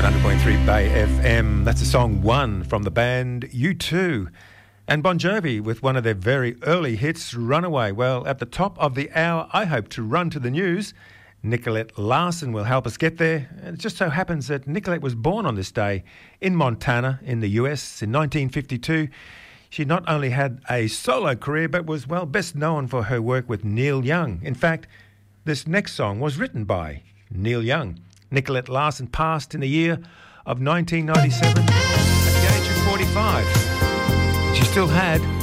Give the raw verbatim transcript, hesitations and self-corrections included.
one hundred point three Bay F M. That's a song One from the band U two. And Bon Jovi with one of their very early hits, Runaway. Well, at the top of the hour, I hope to run to the news. Nicolette Larson will help us get there. And it just so happens that Nicolette was born on this day in Montana in the U S in nineteen fifty-two. She not only had a solo career, but was, well, best known for her work with Neil Young. In fact, this next song was written by Neil Young. Nicolette Larson passed in the year of nineteen ninety-seven at the age of forty-five. She still had